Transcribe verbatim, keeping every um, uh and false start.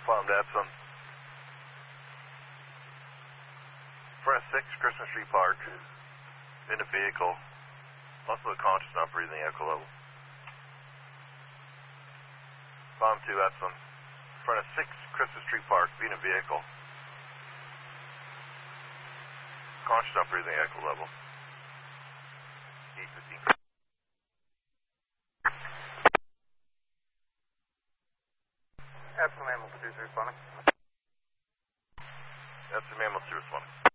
Farm Datsun. Front of six, Christmas Tree Park. In a vehicle. Also conscious, not breathing, echo level. Farm two, Datsun. Front of six, Christmas Tree Park. Be in a vehicle. Conscious, not breathing, echo level. eight fifteen. Epsilon Mammal two responding. Epsilon Mammal two responding.